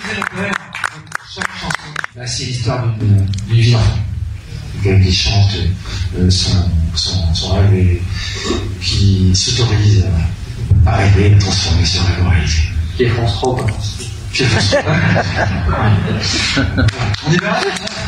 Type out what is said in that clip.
Chaque chanson, bah, c'est l'histoire d'une vie d'enfant. Quelqu'un qui chante son rêve et qui s'autorise à rêver, à transformer ce rêve en réalité. Qui est France 3, quoi. Qui est France 3. On y va.